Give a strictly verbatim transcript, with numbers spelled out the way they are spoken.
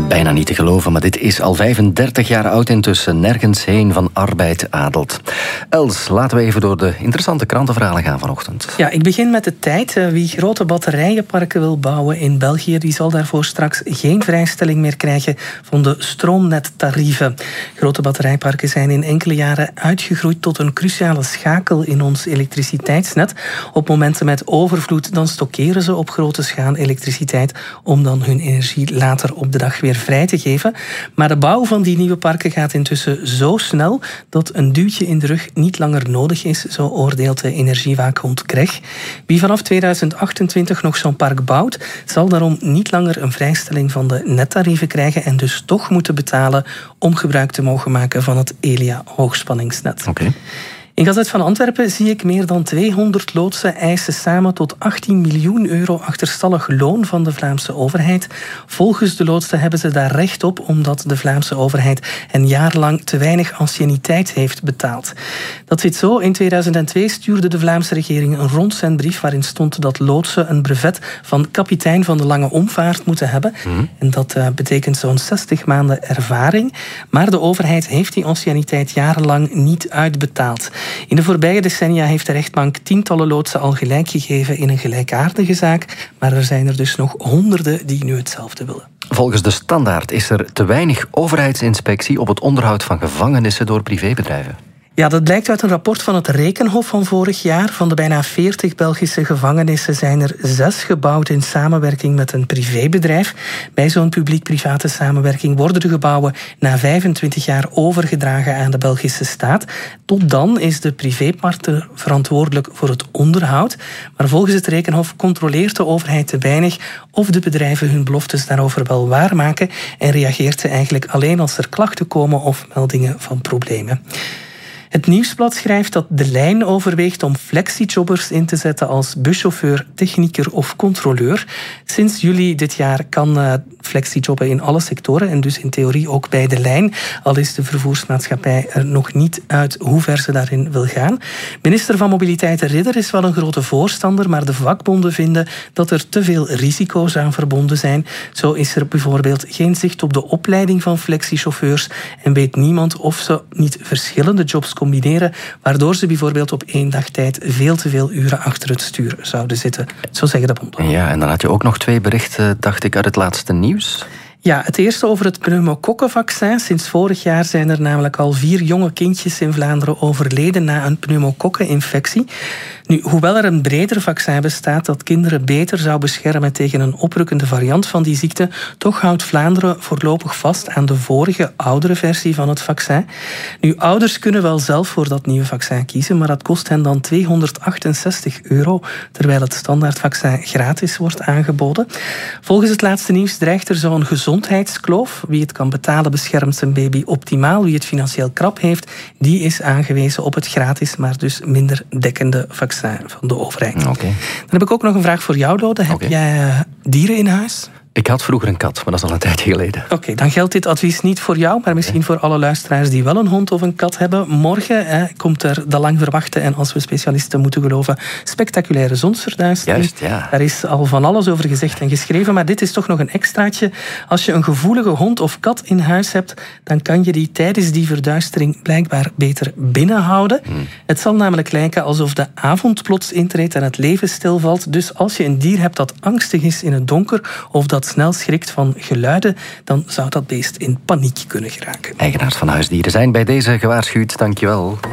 Bijna niet te geloven, maar dit is al vijfendertig jaar oud intussen. Nergens heen van arbeid adelt. Els, laten we even door de interessante krantenverhalen gaan vanochtend. Ja, ik begin met de tijd. Wie grote batterijenparken wil bouwen in België, die zal daarvoor straks geen vrijstelling meer krijgen van de stroomnettarieven. Grote batterijparken zijn in enkele jaren uitgegroeid tot een cruciale schakel in ons elektriciteitsnet. Op momenten met overvloed dan stockeren ze op grote schaal elektriciteit om dan hun energie later op de dag weer vrij te geven. Maar de bouw van die nieuwe parken gaat intussen zo snel dat een duwtje in de rug niet langer nodig is, zo oordeelt de energiewaakhond Kreg. Wie vanaf tweeduizend achtentwintig nog zo'n park bouwt, zal daarom niet langer een vrijstelling van de nettarieven krijgen en dus toch moeten betalen om gebruik te mogen maken van het Elia hoogspanningsnet. Okay. In Gazet van Antwerpen zie ik meer dan tweehonderd loodsen eisen samen tot achttien miljoen euro achterstallig loon van de Vlaamse overheid. Volgens de loodsen hebben ze daar recht op, omdat de Vlaamse overheid een jaar lang te weinig anciëniteit heeft betaald. Dat zit zo. In tweeduizend twee stuurde de Vlaamse regering een rondzendbrief waarin stond dat loodsen een brevet van kapitein van de lange omvaart moeten hebben. Mm. En dat uh, betekent zo'n zestig maanden ervaring. Maar de overheid heeft die anciëniteit jarenlang niet uitbetaald. In de voorbije decennia heeft de rechtbank tientallen loodsen al gelijk gegeven in een gelijkaardige zaak, maar er zijn er dus nog honderden die nu hetzelfde willen. Volgens de Standaard is er te weinig overheidsinspectie op het onderhoud van gevangenissen door privébedrijven. Ja, dat blijkt uit een rapport van het Rekenhof van vorig jaar. Van de bijna veertig Belgische gevangenissen zijn er zes gebouwd in samenwerking met een privébedrijf. Bij zo'n publiek-private samenwerking worden de gebouwen na vijfentwintig jaar overgedragen aan de Belgische staat. Tot dan is de privépartner verantwoordelijk voor het onderhoud. Maar volgens het Rekenhof controleert de overheid te weinig of de bedrijven hun beloftes daarover wel waarmaken en reageert ze eigenlijk alleen als er klachten komen of meldingen van problemen. Het Nieuwsblad schrijft dat De Lijn overweegt om flexijobbers in te zetten als buschauffeur, technieker of controleur. Sinds juli dit jaar kan uh, flexijobben in alle sectoren en dus in theorie ook bij De Lijn, al is de vervoersmaatschappij er nog niet uit hoe ver ze daarin wil gaan. Minister van Mobiliteit Ridder is wel een grote voorstander, maar de vakbonden vinden dat er te veel risico's aan verbonden zijn. Zo is er bijvoorbeeld geen zicht op de opleiding van flexichauffeurs en weet niemand of ze niet verschillende jobs combineren, waardoor ze bijvoorbeeld op één dag tijd veel te veel uren achter het stuur zouden zitten. Zo zeggen de bonden. Ja, en dan had je ook nog twee berichten, dacht ik, uit het laatste nieuws. Ja, het eerste over het pneumokokkenvaccin. Sinds vorig jaar zijn er namelijk al vier jonge kindjes in Vlaanderen overleden na een pneumokokkeninfectie. Nu, hoewel er een breder vaccin bestaat dat kinderen beter zou beschermen tegen een oprukkende variant van die ziekte, toch houdt Vlaanderen voorlopig vast aan de vorige, oudere versie van het vaccin. Nu, ouders kunnen wel zelf voor dat nieuwe vaccin kiezen, maar dat kost hen dan tweehonderdachtenzestig euro, terwijl het standaardvaccin gratis wordt aangeboden. Volgens het laatste nieuws dreigt er zo'n gezondheidskloof. Wie het kan betalen beschermt zijn baby optimaal. Wie het financieel krap heeft, die is aangewezen op het gratis, maar dus minder dekkende vaccin van de overheid. Okay. Dan heb ik ook nog een vraag voor jou, Lode. Heb okay. jij uh, dieren in huis? Ik had vroeger een kat, maar dat is al een tijdje geleden. Oké, okay, dan geldt dit advies niet voor jou, maar misschien voor alle luisteraars die wel een hond of een kat hebben. Morgen hè, komt er de lang verwachte, en als we specialisten moeten geloven, spectaculaire zonsverduistering. Juist, ja. Daar is al van alles over gezegd en geschreven, maar dit is toch nog een extraatje. Als je een gevoelige hond of kat in huis hebt, dan kan je die tijdens die verduistering blijkbaar beter binnenhouden. Hmm. Het zal namelijk lijken alsof de avond plots intreedt en het leven stilvalt. Dus als je een dier hebt dat angstig is in het donker of dat snel schrikt van geluiden, dan zou dat beest in paniek kunnen geraken. Eigenaars van huisdieren zijn bij deze gewaarschuwd. Dankjewel.